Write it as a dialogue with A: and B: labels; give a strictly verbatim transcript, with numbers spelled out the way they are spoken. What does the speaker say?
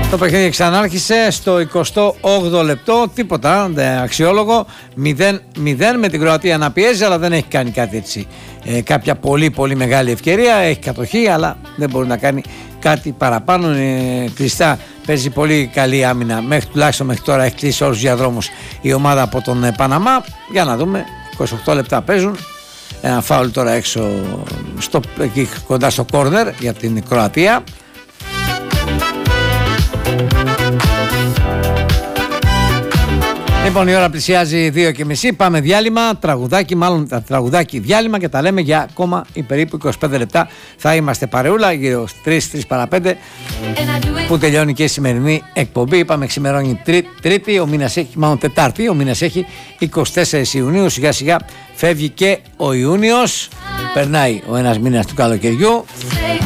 A: Το παιχνίδι ξανάρχισε στο εικοστό όγδοο λεπτό, τίποτα, αξιόλογο, μηδέν μηδέν με την Κροατία να πιέζει, αλλά δεν έχει κάνει κάτι έτσι, ε, κάποια πολύ πολύ μεγάλη ευκαιρία, έχει κατοχή αλλά δεν μπορεί να κάνει κάτι παραπάνω, είναι κλειστά, παίζει πολύ καλή άμυνα, μέχρι, τουλάχιστον μέχρι τώρα έχει κλείσει όλους τους διαδρόμους η ομάδα από τον ε, Παναμά. Για να δούμε, είκοσι οκτώ λεπτά παίζουν, ένα φάουλ τώρα έξω στο, εκεί κοντά στο κόρνερ για την Κροατία. Λοιπόν, η ώρα πλησιάζει δύο και μισή. Πάμε διάλειμμα, τραγουδάκι, μάλλον τραγουδάκι διάλειμμα και τα λέμε για ακόμα ή περίπου είκοσι πέντε λεπτά. Θα είμαστε παρεούλα γύρω στις τρεις, τρεις παρά πέντε που τελειώνει και η σημερινή εκπομπή. Είπαμε ξημερώνει τρί, Τρίτη, ο μήνας έχει, μάλλον Τετάρτη, ο μήνας έχει είκοσι τέσσερις Ιουνίου. Σιγά σιγά φεύγει και ο Ιούνιος. Περνάει ο ένας μήνας του καλοκαιριού.